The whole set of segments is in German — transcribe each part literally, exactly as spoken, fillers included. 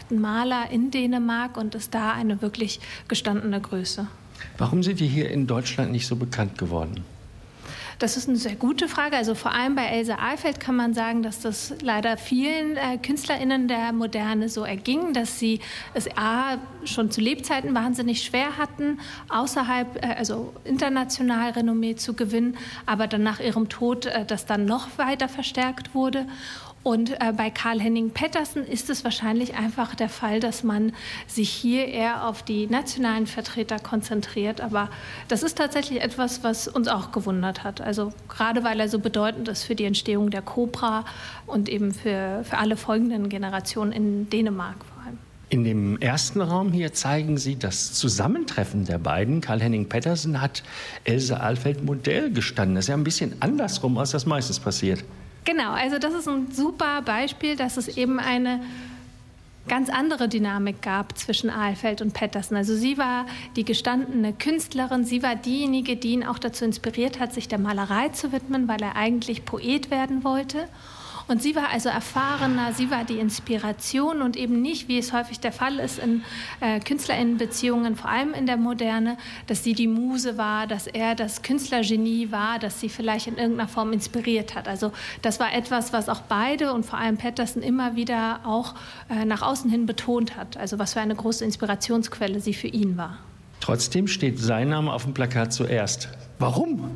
ersten Maler in Dänemark und ist da eine wirklich gestandene Größe. Warum sind die hier in Deutschland nicht so bekannt geworden? Das ist eine sehr gute Frage. Also vor allem bei Else Ahlfeld kann man sagen, dass das leider vielen äh, KünstlerInnen der Moderne so erging, dass sie es A, schon zu Lebzeiten wahnsinnig schwer hatten, außerhalb, äh, also international Renommee zu gewinnen, aber dann nach ihrem Tod äh, das dann noch weiter verstärkt wurde. Und äh, bei Carl-Henning Pettersen ist es wahrscheinlich einfach der Fall, dass man sich hier eher auf die nationalen Vertreter konzentriert. Aber das ist tatsächlich etwas, was uns auch gewundert hat. Also gerade weil er so bedeutend ist für die Entstehung der Cobra und eben für, für alle folgenden Generationen in Dänemark vor allem. In dem ersten Raum hier zeigen Sie das Zusammentreffen der beiden. Carl-Henning Pettersen hat Else Ahlfeld Modell gestanden. Das ist ja ein bisschen andersrum, als das meistens passiert. Genau, also das ist ein super Beispiel, dass es eben eine ganz andere Dynamik gab zwischen Ahlfeld und Pettersen. Also sie war die gestandene Künstlerin, sie war diejenige, die ihn auch dazu inspiriert hat, sich der Malerei zu widmen, weil er eigentlich Poet werden wollte. Und sie war also erfahrener, sie war die Inspiration und eben nicht, wie es häufig der Fall ist in äh, KünstlerInnenbeziehungen, vor allem in der Moderne, dass sie die Muse war, dass er das Künstlergenie war, dass sie vielleicht in irgendeiner Form inspiriert hat. Also das war etwas, was auch beide und vor allem Pettersen immer wieder auch äh, nach außen hin betont hat. Also was für eine große Inspirationsquelle sie für ihn war. Trotzdem steht sein Name auf dem Plakat zuerst. Warum?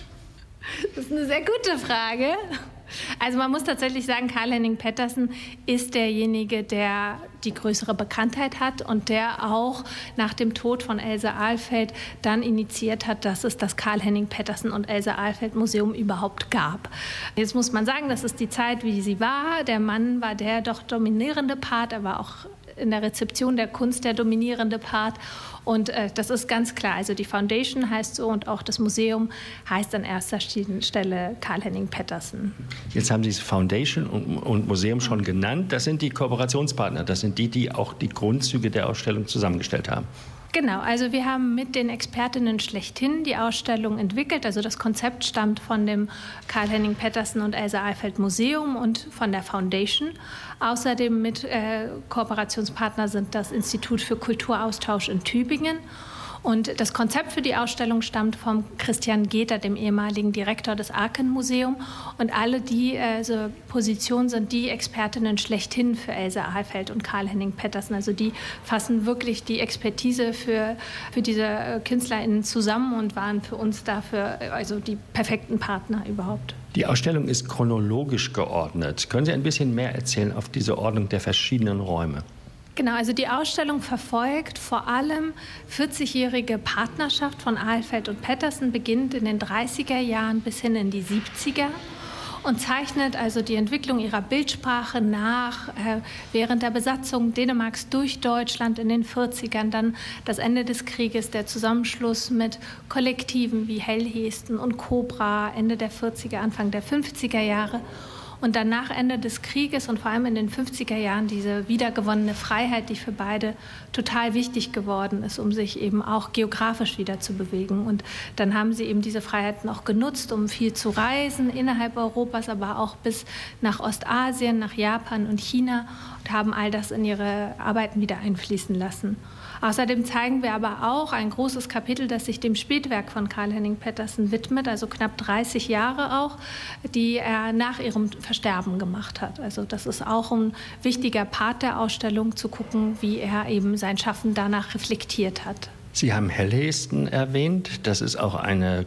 Das ist eine sehr gute Frage. Also man muss tatsächlich sagen, Carl-Henning Pettersen ist derjenige, der die größere Bekanntheit hat und der auch nach dem Tod von Else Ahlfeld dann initiiert hat, dass es das Carl-Henning Pettersen und Else Ahlfeld Museum überhaupt gab. Jetzt muss man sagen, das ist die Zeit, wie sie war. Der Mann war der doch dominierende Part, er war auch in der Rezeption der Kunst der dominierende Part. Und äh, das ist ganz klar. Also die Foundation heißt so und auch das Museum heißt an erster Stelle Carl-Henning Pettersen. Jetzt haben Sie es Foundation und, und Museum schon genannt. Das sind die Kooperationspartner. Das sind die, die auch die Grundzüge der Ausstellung zusammengestellt haben. Genau, also wir haben mit den Expertinnen schlechthin die Ausstellung entwickelt. Also das Konzept stammt von dem Carl-Henning Pettersen und Else Ahlfeld Museum und von der Foundation. Außerdem mit äh, Kooperationspartner sind das Institut für Kulturaustausch in Tübingen. Und das Konzept für die Ausstellung stammt vom Christian Geter, dem ehemaligen Direktor des Arken-Museum. Und alle die also Positionen sind die Expertinnen schlechthin für Else Ahlfeld und Carl-Henning Pettersen. Also die fassen wirklich die Expertise für, für diese KünstlerInnen zusammen und waren für uns dafür also die perfekten Partner überhaupt. Die Ausstellung ist chronologisch geordnet. Können Sie ein bisschen mehr erzählen auf diese Ordnung der verschiedenen Räume? Genau, also die Ausstellung verfolgt vor allem vierzigjährige Partnerschaft von Ahlfeld und Pettersen, beginnt in den dreißiger Jahren bis hin in die siebziger und zeichnet also die Entwicklung ihrer Bildsprache nach äh, während der Besatzung Dänemarks durch Deutschland in den vierzigern, dann das Ende des Krieges, der Zusammenschluss mit Kollektiven wie Hellhesten und Cobra, Ende der vierziger, Anfang der fünfziger Jahre. Und dann nach Ende des Krieges und vor allem in den fünfziger Jahren diese wiedergewonnene Freiheit, die für beide total wichtig geworden ist, um sich eben auch geografisch wieder zu bewegen. Und dann haben sie eben diese Freiheiten auch genutzt, um viel zu reisen innerhalb Europas, aber auch bis nach Ostasien, nach Japan und China und haben all das in ihre Arbeiten wieder einfließen lassen. Außerdem zeigen wir aber auch ein großes Kapitel, das sich dem Spätwerk von Carl-Henning Pettersen widmet, also knapp dreißig Jahre auch, die er nach ihrem Versterben gemacht hat. Also das ist auch ein wichtiger Part der Ausstellung, zu gucken, wie er eben sein Schaffen danach reflektiert hat. Sie haben Hellhesten erwähnt. Das ist auch eine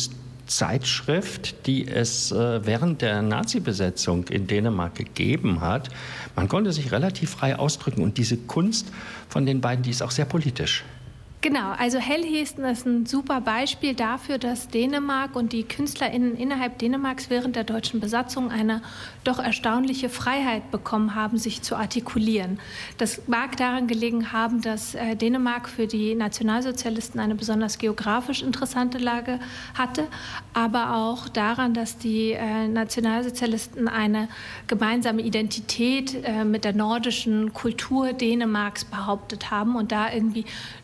Kunstzeitschrift, die es während der Nazi-Besetzung in Dänemark gegeben hat. Man konnte sich relativ frei ausdrücken und diese Kunst von den beiden, die ist auch sehr politisch. Genau, also Hellhesten ist ein super Beispiel dafür, dass Dänemark und die KünstlerInnen innerhalb Dänemarks während der deutschen Besatzung eine doch erstaunliche Freiheit bekommen haben, sich zu artikulieren. Das mag daran gelegen haben, dass äh, Dänemark für die Nationalsozialisten eine besonders geografisch interessante Lage hatte, aber auch daran, dass die äh, Nationalsozialisten eine gemeinsame Identität äh, mit der nordischen Kultur Dänemarks behauptet haben und da irgendwie noch mehr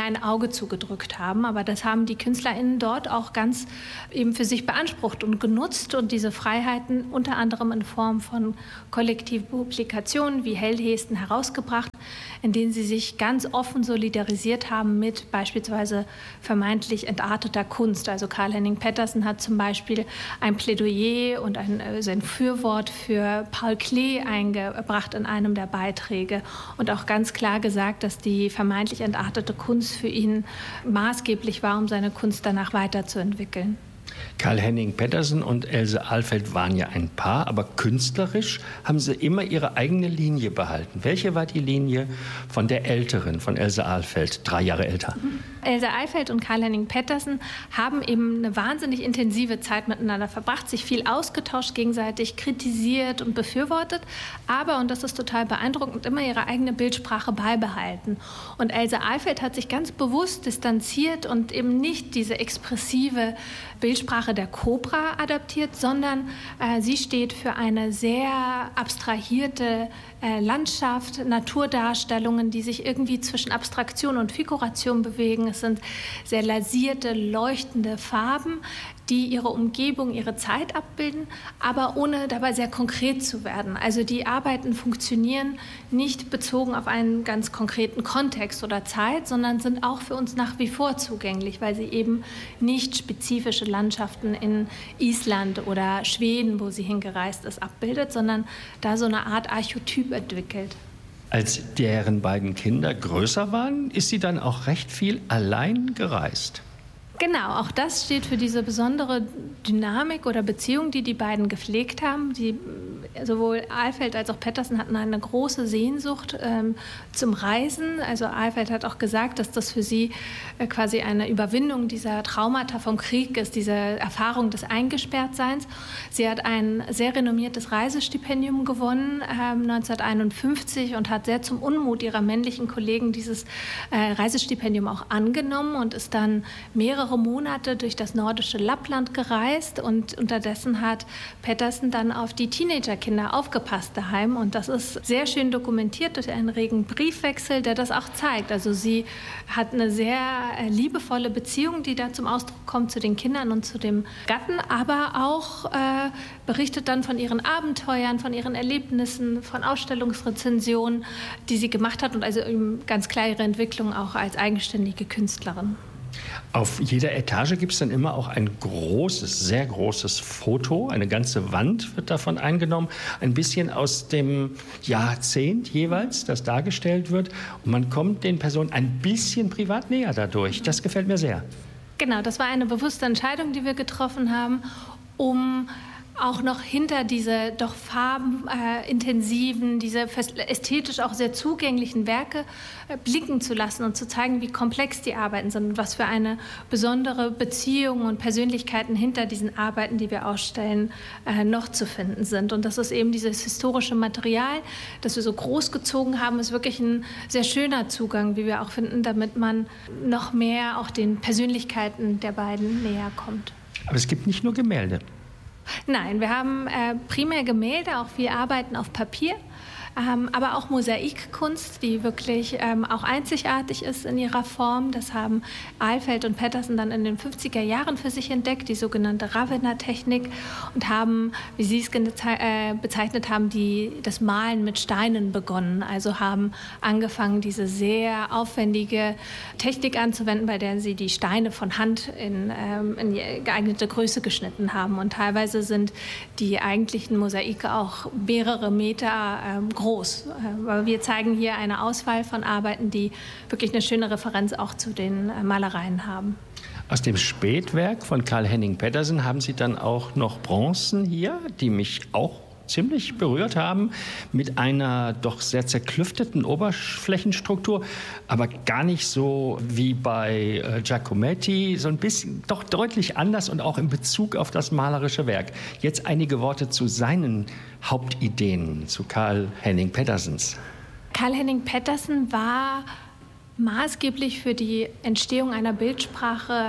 mehr ein Auge zugedrückt haben. Aber das haben die KünstlerInnen dort auch ganz eben für sich beansprucht und genutzt und diese Freiheiten unter anderem in Form von kollektiven Publikationen wie Hellhesten herausgebracht, in denen sie sich ganz offen solidarisiert haben mit beispielsweise vermeintlich entarteter Kunst. Also Karl-Henning Pettersen hat zum Beispiel ein Plädoyer und ein, also ein Fürwort für Paul Klee eingebracht in einem der Beiträge und auch ganz klar gesagt, dass die vermeintlich entartete Kunst für ihn maßgeblich war, um seine Kunst danach weiterzuentwickeln. Karl-Henning Pettersen und Else Ahlfeld waren ja ein Paar, aber künstlerisch haben sie immer ihre eigene Linie behalten. Welche war die Linie von der Älteren, von Else Ahlfeld, drei Jahre älter? Else Ahlfeld und Karl-Henning Pettersen haben eben eine wahnsinnig intensive Zeit miteinander verbracht, sich viel ausgetauscht, gegenseitig kritisiert und befürwortet, aber, und das ist total beeindruckend, immer ihre eigene Bildsprache beibehalten. Und Else Ahlfeld hat sich ganz bewusst distanziert und eben nicht diese expressive Bildsprache der Cobra adaptiert, sondern äh, sie steht für eine sehr abstrahierte äh, Landschaft, Naturdarstellungen, die sich irgendwie zwischen Abstraktion und Figuration bewegen. Es sind sehr lasierte, leuchtende Farben, die ihre Umgebung, ihre Zeit abbilden, aber ohne dabei sehr konkret zu werden. Also die Arbeiten funktionieren nicht bezogen auf einen ganz konkreten Kontext oder Zeit, sondern sind auch für uns nach wie vor zugänglich, weil sie eben nicht spezifische Landschaften in Island oder Schweden, wo sie hingereist ist, abbildet, sondern da so eine Art Archetyp entwickelt. Als deren beiden Kinder größer waren, ist sie dann auch recht viel allein gereist. Genau, auch das steht für diese besondere Dynamik oder Beziehung, die die beiden gepflegt haben. Die, sowohl Ahlfeld als auch Pettersen hatten eine große Sehnsucht ähm, zum Reisen. Also Ahlfeld hat auch gesagt, dass das für sie äh, quasi eine Überwindung dieser Traumata vom Krieg ist, diese Erfahrung des Eingesperrtseins. Sie hat ein sehr renommiertes Reisestipendium gewonnen ähm, neunzehnhunderteinundfünfzig und hat sehr zum Unmut ihrer männlichen Kollegen dieses äh, Reisestipendium auch angenommen und ist dann mehrere Monate durch das nordische Lappland gereist und unterdessen hat Pettersen dann auf die Teenagerkinder aufgepasst daheim und das ist sehr schön dokumentiert durch einen regen Briefwechsel, der das auch zeigt. Also sie hat eine sehr liebevolle Beziehung, die da zum Ausdruck kommt zu den Kindern und zu dem Gatten, aber auch äh, berichtet dann von ihren Abenteuern, von ihren Erlebnissen, von Ausstellungsrezensionen, die sie gemacht hat und also ganz klar ihre Entwicklung auch als eigenständige Künstlerin. Auf jeder Etage gibt es dann immer auch ein großes, sehr großes Foto. Eine ganze Wand wird davon eingenommen. Ein bisschen aus dem Jahrzehnt jeweils, das dargestellt wird. Und man kommt den Personen ein bisschen privat näher dadurch. Das gefällt mir sehr. Genau, das war eine bewusste Entscheidung, die wir getroffen haben, um auch noch hinter diese doch farbenintensiven, diese ästhetisch auch sehr zugänglichen Werke äh, blicken zu lassen und zu zeigen, wie komplex die Arbeiten sind und was für eine besondere Beziehung und Persönlichkeiten hinter diesen Arbeiten, die wir ausstellen, äh, noch zu finden sind. Und das ist eben dieses historische Material, das wir so groß gezogen haben, ist wirklich ein sehr schöner Zugang, wie wir auch finden, damit man noch mehr auch den Persönlichkeiten der beiden näher kommt. Aber es gibt nicht nur Gemälde. Nein, wir haben äh, primär Gemälde, auch viel Arbeiten auf Papier, ähm, aber auch Mosaikkunst, die wirklich ähm, auch einzigartig ist in ihrer Form. Das haben Ahlfeld und Pettersen dann in den fünfziger Jahren für sich entdeckt, die sogenannte Ravenna-Technik, und haben, wie Sie es äh, bezeichnet haben, die, das Malen mit Steinen begonnen. Also haben angefangen, diese sehr aufwendige Technik anzuwenden, bei der sie die Steine von Hand in, ähm, in geeignete Größe geschnitten haben. Und teilweise sind die eigentlichen Mosaike auch mehrere Meter ähm, groß. Aber wir zeigen hier eine Auswahl von Arbeiten, die wirklich eine schöne Referenz auch zu den Malereien haben. Aus dem Spätwerk von Karl-Henning Pettersen haben Sie dann auch noch Bronzen hier, die mich auch ziemlich berührt haben, mit einer doch sehr zerklüfteten Oberflächenstruktur, aber gar nicht so wie bei äh, Giacometti, so ein bisschen doch deutlich anders und auch in Bezug auf das malerische Werk. Jetzt einige Worte zu seinen Hauptideen, zu Karl-Henning Pettersens. Karl-Henning Pettersen war maßgeblich für die Entstehung einer Bildsprache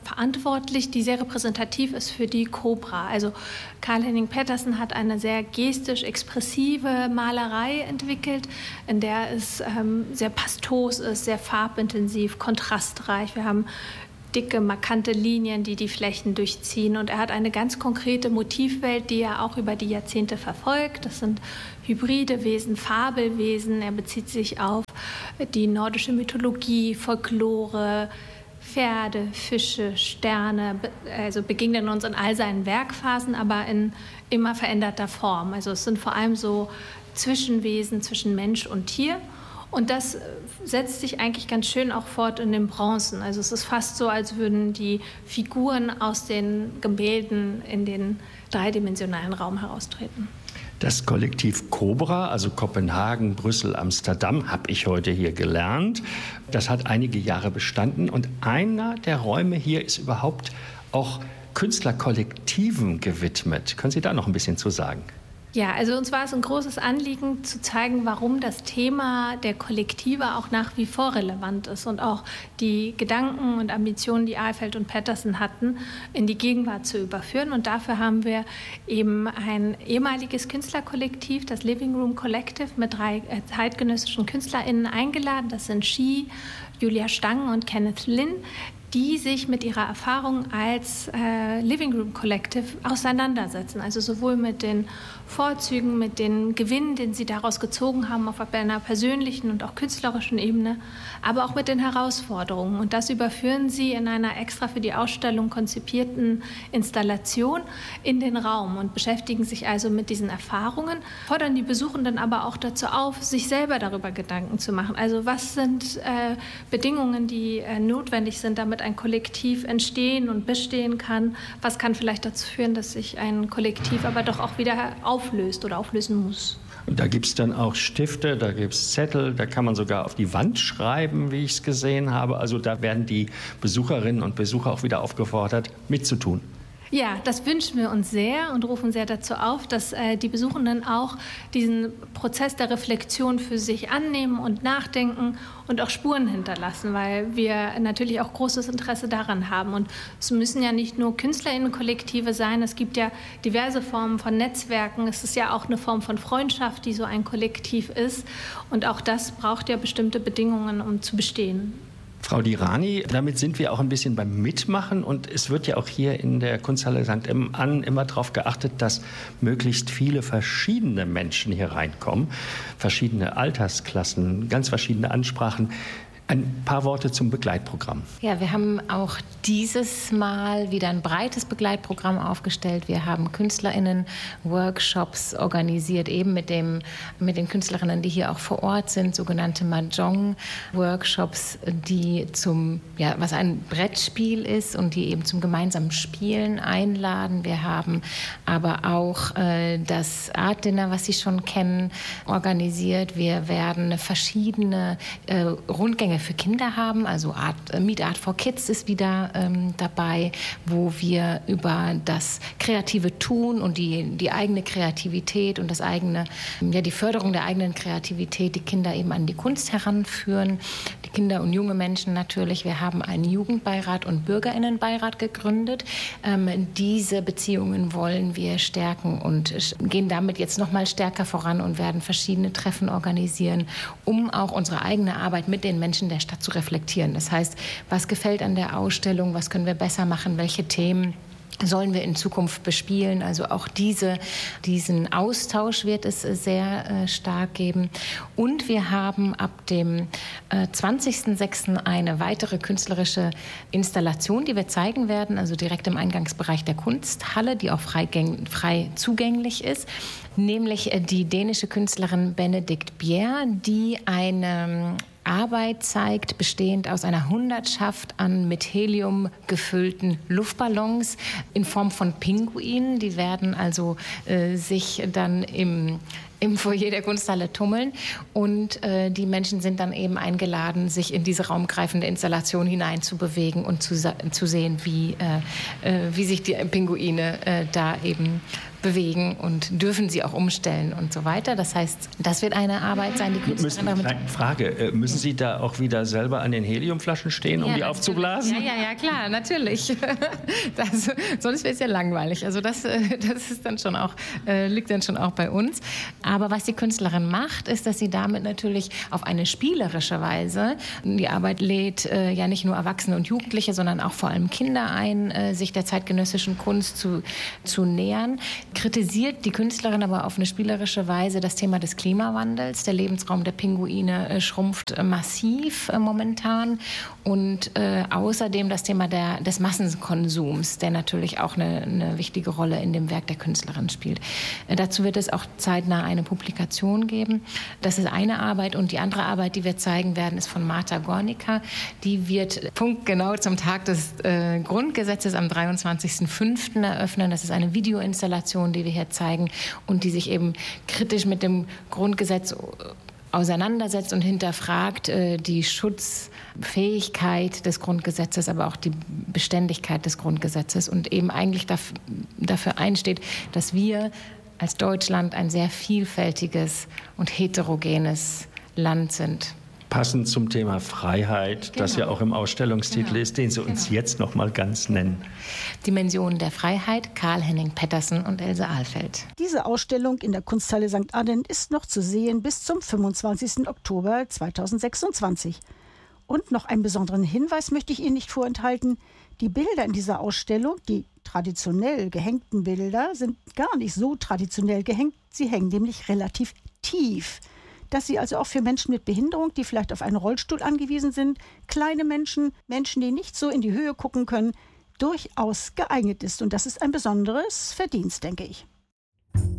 verantwortlich, die sehr repräsentativ ist für die Cobra. Also Carl-Henning Pettersen hat eine sehr gestisch-expressive Malerei entwickelt, in der es ähm, sehr pastos ist, sehr farbintensiv, kontrastreich. Wir haben dicke, markante Linien, die die Flächen durchziehen. Und er hat eine ganz konkrete Motivwelt, die er auch über die Jahrzehnte verfolgt. Das sind hybride Wesen, Fabelwesen. Er bezieht sich auf die nordische Mythologie, Folklore, Pferde, Fische, Sterne. Also begegnen uns in all seinen Werkphasen, aber in immer veränderter Form. Also es sind vor allem so Zwischenwesen zwischen Mensch und Tier. Und das setzt sich eigentlich ganz schön auch fort in den Bronzen. Also es ist fast so, als würden die Figuren aus den Gemälden in den dreidimensionalen Raum heraustreten. Das Kollektiv Cobra, also Kopenhagen, Brüssel, Amsterdam, habe ich heute hier gelernt. Das hat einige Jahre bestanden. Und einer der Räume hier ist überhaupt auch Künstlerkollektiven gewidmet. Können Sie da noch ein bisschen zu sagen? Ja, also uns war es ein großes Anliegen zu zeigen, warum das Thema der Kollektive auch nach wie vor relevant ist und auch die Gedanken und Ambitionen, die Ahlfeld und Pettersen hatten, in die Gegenwart zu überführen. Und dafür haben wir eben ein ehemaliges Künstlerkollektiv, das Living Room Collective, mit drei zeitgenössischen KünstlerInnen eingeladen. Das sind Xi, Julia Stang und Kenneth Lin, die sich mit ihrer Erfahrung als äh, Living Room Collective auseinandersetzen. Also sowohl mit den Vorzügen, mit den Gewinnen, den sie daraus gezogen haben auf einer persönlichen und auch künstlerischen Ebene, aber auch mit den Herausforderungen. Und das überführen sie in einer extra für die Ausstellung konzipierten Installation in den Raum und beschäftigen sich also mit diesen Erfahrungen, fordern die Besuchenden aber auch dazu auf, sich selber darüber Gedanken zu machen. Also was sind äh, Bedingungen, die äh, notwendig sind, damit ein Kollektiv entstehen und bestehen kann? Was kann vielleicht dazu führen, dass sich ein Kollektiv aber doch auch wieder auflöst oder auflösen muss? Und da gibt es dann auch Stifte, da gibt es Zettel, da kann man sogar auf die Wand schreiben, wie ich es gesehen habe. Also da werden die Besucherinnen und Besucher auch wieder aufgefordert, mitzutun. Ja, das wünschen wir uns sehr und rufen sehr dazu auf, dass äh, die Besuchenden auch diesen Prozess der Reflexion für sich annehmen und nachdenken und auch Spuren hinterlassen, weil wir natürlich auch großes Interesse daran haben. Und es müssen ja nicht nur KünstlerInnen-Kollektive sein, es gibt ja diverse Formen von Netzwerken. Es ist ja auch eine Form von Freundschaft, die so ein Kollektiv ist. Und auch das braucht ja bestimmte Bedingungen, um zu bestehen. Frau Dirani, damit sind wir auch ein bisschen beim Mitmachen und es wird ja auch hier in der Kunsthalle Sankt Ann immer darauf geachtet, dass möglichst viele verschiedene Menschen hier reinkommen, verschiedene Altersklassen, ganz verschiedene Ansprachen. Ein paar Worte zum Begleitprogramm. Ja, wir haben auch dieses Mal wieder ein breites Begleitprogramm aufgestellt. Wir haben KünstlerInnen-Workshops organisiert, eben mit, dem, mit den Künstlerinnen, die hier auch vor Ort sind, sogenannte Mahjong-Workshops, die zum, ja, was ein Brettspiel ist und die eben zum gemeinsamen Spielen einladen. Wir haben aber auch äh, das Art Dinner, was Sie schon kennen, organisiert. Wir werden verschiedene äh, Rundgänge für Kinder haben, also Art, Meet Art for Kids ist wieder ähm, dabei, wo wir über das kreative Tun und die, die eigene Kreativität und das eigene, ja, die Förderung der eigenen Kreativität die Kinder eben an die Kunst heranführen, die Kinder und junge Menschen natürlich. Wir haben einen Jugendbeirat und BürgerInnenbeirat gegründet. Ähm, diese Beziehungen wollen wir stärken und gehen damit jetzt noch mal stärker voran und werden verschiedene Treffen organisieren, um auch unsere eigene Arbeit mit den Menschen der Stadt zu reflektieren. Das heißt, was gefällt an der Ausstellung, was können wir besser machen, welche Themen sollen wir in Zukunft bespielen. Also auch diese, diesen Austausch wird es sehr äh, stark geben. Und wir haben ab dem äh, zwanzigsten sechsten eine weitere künstlerische Installation, die wir zeigen werden, also direkt im Eingangsbereich der Kunsthalle, die auch freigäng- frei zugänglich ist, nämlich äh, die dänische Künstlerin Benedikt Bjerre, die eine Arbeit zeigt, bestehend aus einer Hundertschaft an mit Helium gefüllten Luftballons in Form von Pinguinen. Die werden also äh, sich dann im im Foyer der Kunsthalle tummeln und äh, die Menschen sind dann eben eingeladen, sich in diese raumgreifende Installation hineinzubewegen und zu, zu sehen, wie, äh, äh, wie sich die Pinguine äh, da eben bewegen und dürfen sie auch umstellen und so weiter. Das heißt, das wird eine Arbeit sein, die Künstlerin damit... Frage, müssen Sie da auch wieder selber an den Heliumflaschen stehen, um ja, die aufzublasen? Ja, ja, ja, klar, natürlich. Das, sonst wäre es ja langweilig. Also das, das ist dann schon auch, liegt dann schon auch bei uns. Aber was die Künstlerin macht, ist, dass sie damit natürlich auf eine spielerische Weise die Arbeit lädt, ja nicht nur Erwachsene und Jugendliche, sondern auch vor allem Kinder ein, sich der zeitgenössischen Kunst zu, zu nähern. Kritisiert die Künstlerin aber auf eine spielerische Weise das Thema des Klimawandels. Der Lebensraum der Pinguine schrumpft massiv momentan und äh, außerdem das Thema der, des Massenkonsums, der natürlich auch eine, eine wichtige Rolle in dem Werk der Künstlerin spielt. Äh, dazu wird es auch zeitnah eine Publikation geben. Das ist eine Arbeit und die andere Arbeit, die wir zeigen werden, ist von Marta Gornica. Die wird punktgenau zum Tag des äh, Grundgesetzes am dreiundzwanzigsten fünften eröffnen. Das ist eine Videoinstallation, die wir hier zeigen und die sich eben kritisch mit dem Grundgesetz auseinandersetzt und hinterfragt äh, die Schutzfähigkeit des Grundgesetzes, aber auch die Beständigkeit des Grundgesetzes und eben eigentlich daf- dafür einsteht, dass wir als Deutschland ein sehr vielfältiges und heterogenes Land sind. Passend zum Thema Freiheit, genau. Das ja auch im Ausstellungstitel genau. ist, den Sie uns genau. jetzt noch mal ganz nennen. Dimensionen der Freiheit, Karl-Henning Pettersen und Else Ahlfeld. Diese Ausstellung in der Kunsthalle Sankt Annen ist noch zu sehen bis zum fünfundzwanzigsten Oktober zweitausendsechsundzwanzig. Und noch einen besonderen Hinweis möchte ich Ihnen nicht vorenthalten. Die Bilder in dieser Ausstellung, die traditionell gehängten Bilder, sind gar nicht so traditionell gehängt. Sie hängen nämlich relativ tief. Dass sie also auch für Menschen mit Behinderung, die vielleicht auf einen Rollstuhl angewiesen sind, kleine Menschen, Menschen, die nicht so in die Höhe gucken können, durchaus geeignet ist. Und das ist ein besonderes Verdienst, denke ich.